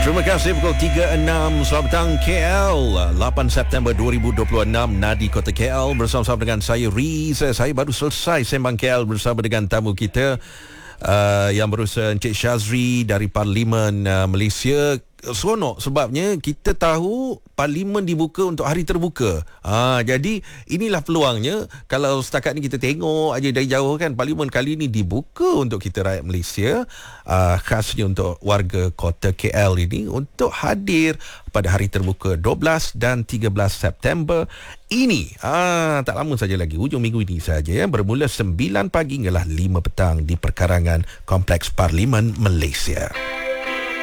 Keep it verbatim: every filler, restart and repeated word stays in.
Terima kasih. Pukul tiga enam Selamat petang K L, lapan September dua ribu dua puluh enam, Nadi Kota K L, bersama-sama dengan saya Riza. Saya baru selesai sembang K L bersama dengan tamu kita uh, yang berusaha Encik Shazri dari Parlimen uh, Malaysia. Seronok sebabnya kita tahu Parlimen dibuka untuk hari terbuka. Ha, jadi inilah peluangnya. Kalau setakat ni kita tengok aja dari jauh kan, Parlimen kali ini dibuka untuk kita rakyat Malaysia, uh, khasnya untuk warga kota K L ini untuk hadir pada hari terbuka dua belas dan tiga belas September ini. Ah, tak lama saja lagi, hujung minggu ini saja ya, bermula sembilan pagi hinggalah lima petang di perkarangan Kompleks Parlimen Malaysia.